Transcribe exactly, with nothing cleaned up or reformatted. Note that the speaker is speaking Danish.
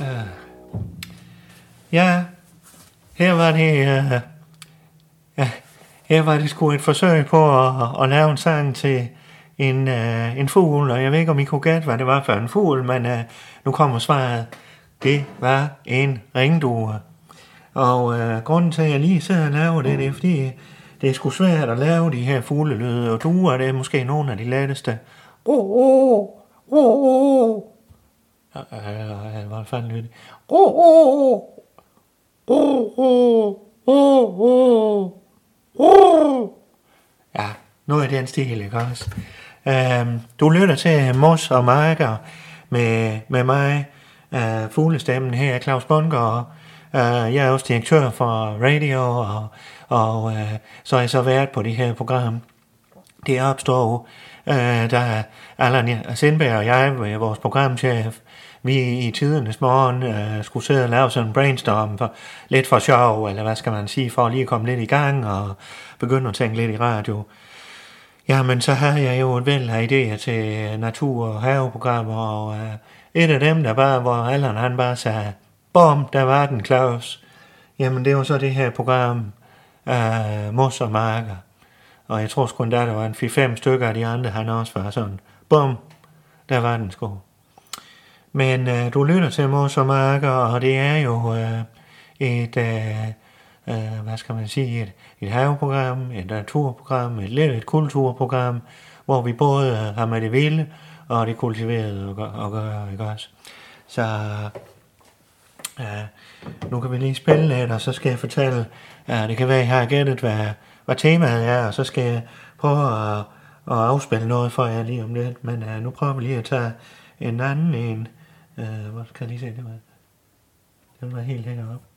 Ja, her var det, uh, ja, her var det sgu et forsøg på at, at lave en sang til en, uh, en fugl, og jeg ved ikke, om I kunne gætte, hvad det var for en fugl, men uh, nu kommer svaret. Det var en ringdue. Og uh, grunden til, at jeg lige sidder og laver det, det er, fordi det er sgu svært at lave de her fuglelyde, og duer, det er måske nogle af de letteste. Oh, oh, oh, oh. Hvad fanden lyder det? Oh, oh, oh, oh, oh, oh, oh. Ja, noget af den stil, ikke også? Um, du lytter til Mos og Marker med, med mig, uh, fuglestemmen her, Claus Bunker. Uh, jeg er også direktør for radio, og, og uh, så er jeg så vært på det her program. Det opstår, uh, da Allan Sindberg og jeg, vores programchef, vi i tidernes morgen uh, skulle sidde og lave sådan en brainstorm for, lidt for sjov, eller hvad skal man sige, for lige at komme lidt i gang og begynde at tænke lidt i radio. Jamen, så har jeg jo et væld af idéer til natur- og haveprogrammer, og uh, et af dem, der var, hvor Allan han bare sagde, bom, der var den, Claus. Jamen, det var så det her program, uh, Mos og Marker. Og jeg tror sgu endda, der var en fire fem stykker af de andre, han også var sådan, bum, der var den sgu. Men uh, du lytter til Mos og Marker, og det er jo uh, et, uh, uh, hvad skal man sige, et, et haveprogram, et naturprogram, et lidt et kulturprogram, hvor vi både uh, har med det vilde og det kultiverede at gøre, at gøre, ikke også? Så uh, nu kan vi lige spille lidt, og så skal jeg fortælle, uh, det kan være, at jeg har gættet, hvad, hvad temaet er, og så skal jeg prøve at, at afspille noget for jer lige om lidt, men uh, nu prøver vi lige at tage en anden en. Uh, hvor skal jeg lige se det med? Den var helt længere op.